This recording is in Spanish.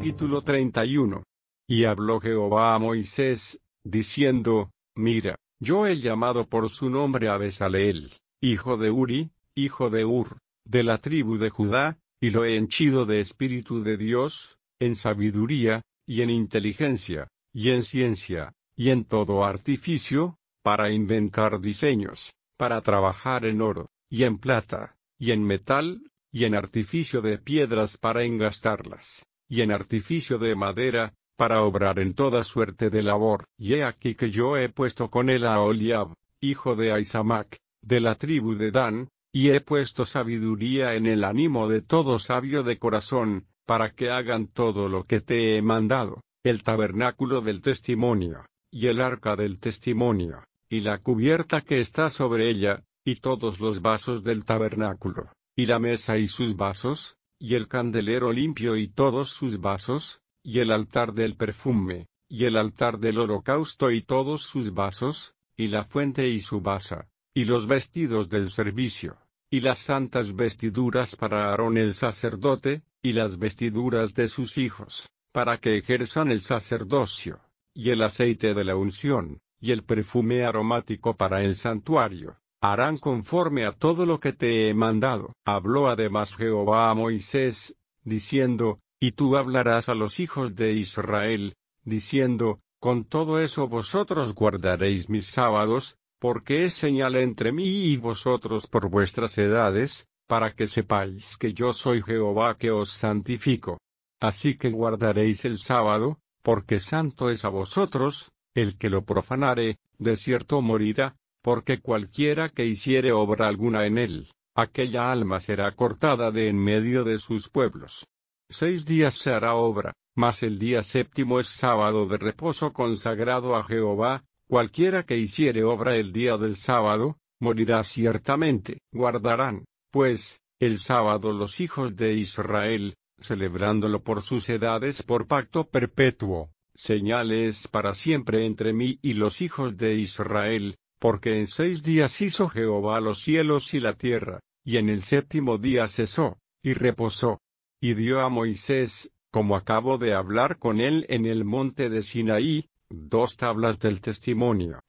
Capítulo 31. Y habló Jehová a Moisés, diciendo, Mira, yo he llamado por su nombre a Bezaleel, hijo de Uri, hijo de Hur, de la tribu de Judá, y lo he henchido de espíritu de Dios, en sabiduría, y en inteligencia, y en ciencia, y en todo artificio, para inventar diseños, para trabajar en oro, y en plata, y en metal, y en artificio de piedras para engastarlas, y en artificio de madera, para obrar en toda suerte de labor. Y he aquí que yo he puesto con él a Oliab, hijo de Ahisamac, de la tribu de Dan, y he puesto sabiduría en el ánimo de todo sabio de corazón, para que hagan todo lo que te he mandado, el tabernáculo del testimonio, y el arca del testimonio, y la cubierta que está sobre ella, y todos los vasos del tabernáculo, y la mesa y sus vasos, y el candelero limpio y todos sus vasos, y el altar del perfume, y el altar del holocausto y todos sus vasos, y la fuente y su basa, y los vestidos del servicio, y las santas vestiduras para Aarón el sacerdote, y las vestiduras de sus hijos, para que ejerzan el sacerdocio, y el aceite de la unción, y el perfume aromático para el santuario. Harán conforme a todo lo que te he mandado. Habló además Jehová a Moisés, diciendo, y tú hablarás a los hijos de Israel, diciendo, con todo eso vosotros guardaréis mis sábados, porque es señal entre mí y vosotros por vuestras edades, para que sepáis que yo soy Jehová que os santifico. Así que guardaréis el sábado, porque santo es a vosotros, el que lo profanare, de cierto morirá. Porque cualquiera que hiciere obra alguna en él, aquella alma será cortada de en medio de sus pueblos. 6 días se hará obra, mas el día séptimo es sábado de reposo consagrado a Jehová. Cualquiera que hiciere obra el día del sábado, morirá ciertamente. Guardarán, pues, el sábado los hijos de Israel, celebrándolo por sus edades por pacto perpetuo. Señales para siempre entre mí y los hijos de Israel. Porque en 6 días hizo Jehová los cielos y la tierra, y en el séptimo día cesó, y reposó. Y dio a Moisés, como acabo de hablar con él en el monte de Sinaí, 2 tablas del testimonio,